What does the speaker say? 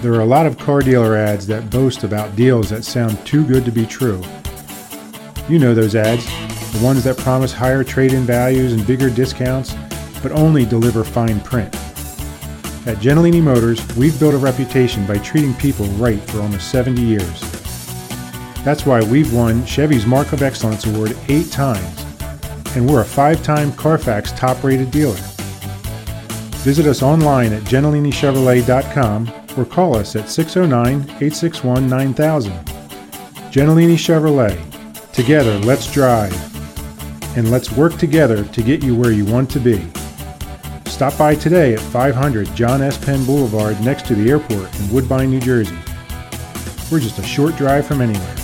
There are a lot of car dealer ads that boast about deals that sound too good to be true. You know those ads, the ones that promise higher trade-in values and bigger discounts, but only deliver fine print. At Gentilini Motors, we've built a reputation by treating people right for almost 70 years. That's why we've won Chevy's Mark of Excellence Award 8 times, and we're a 5-time Carfax top-rated dealer. Visit us online at GentiliniChevrolet.com or call us at 609-861-9000. Gentilini Chevrolet. Together, let's drive. And let's work together to get you where you want to be. Stop by today at 500 John S. Penn Boulevard next to the airport in Woodbine, New Jersey. We're just a short drive from anywhere.